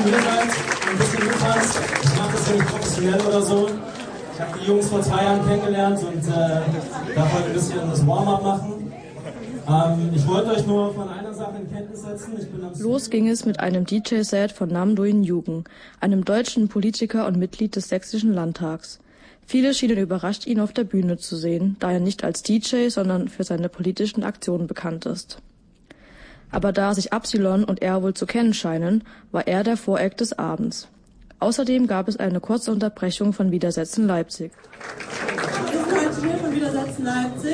schön, ihr seid, ein bisschen mittanzt. Ich mache das ja nicht professionell oder so. Ich habe die Jungs vor 2 Jahren kennengelernt und darf heute ein bisschen das Warm-up machen. Ich wollte euch nur von einer Sache in Kenntnis setzen. Los ging es mit einem DJ-Set von Nam Duyen Yugen, einem deutschen Politiker und Mitglied des Sächsischen Landtags. Viele schienen überrascht, ihn auf der Bühne zu sehen, da er nicht als DJ, sondern für seine politischen Aktionen bekannt ist. Aber da sich Absilon und er wohl zu kennen scheinen, war er der Voreact des Abends. Außerdem gab es eine kurze Unterbrechung von Widersetzen Leipzig. Wir sind heute hier von Widersetzen Leipzig.